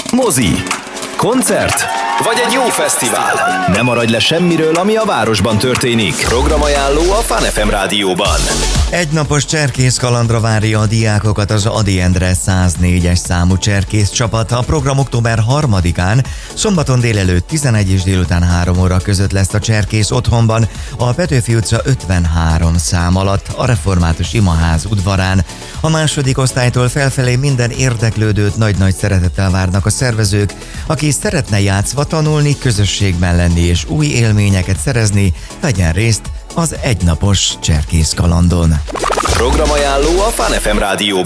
mozi, koncert vagy egy jó fesztivál. Ne maradj le semmiről, ami a városban történik. Programajánló a Fun FM rádióban. Egynapos cserkész kalandra várja a diákokat az Ady Endre 104-es számú cserkész csapat. A program október 3-án, szombaton délelőtt 11 és délután 3 óra között lesz a cserkész otthonban, a Petőfi utca 53 szám alatt, a Református Imaház udvarán. A második osztálytól felfelé minden érdeklődőt nagy-nagy szeretettel várnak a szervezők, aki szeretne játszva tanulni, közösségben lenni és új élményeket szerezni, vegyen részt az egynapos cserkész kalandon. Programajánló a Fun FM rádióban.